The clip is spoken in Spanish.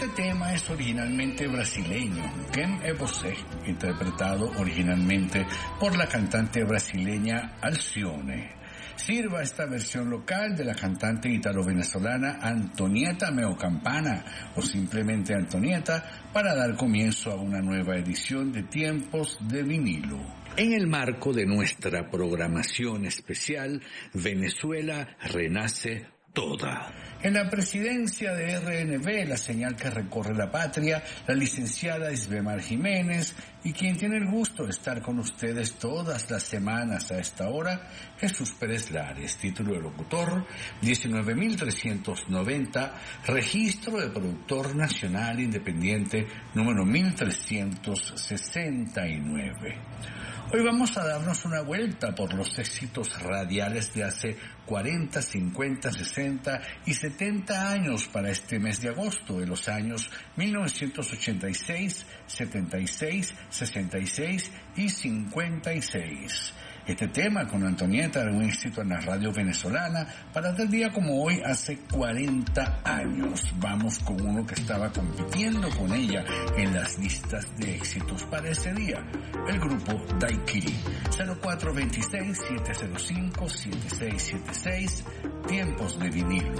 tema es originalmente brasileño, Quem é você, interpretado originalmente por la cantante brasileña Alcione. Sirva esta versión local de la cantante italo-venezolana Antonieta Meocampana, o simplemente Antonieta, para dar comienzo a una nueva edición de Tiempos de Vinilo. En el marco de nuestra programación especial, Venezuela renace toda. En la presidencia de RNB, la señal que recorre la patria, la licenciada Isbemar Jiménez, y quien tiene el gusto de estar con ustedes todas las semanas a esta hora, Jesús Pérez Lares, título de locutor, 19.390, registro de productor nacional independiente, número 1369. Hoy vamos a darnos una vuelta por los éxitos radiales de hace 40, 50, 60 y 70 años para este mes de agosto de los años 1986, 76, 66 y 56. Este tema con Antonieta era un éxito en la radio venezolana para tal día como hoy hace 40 años. Vamos con uno que estaba compitiendo con ella en las listas de éxitos para ese día, el grupo Daiquiri. 0426-705-7676, Tiempos de Vinilo.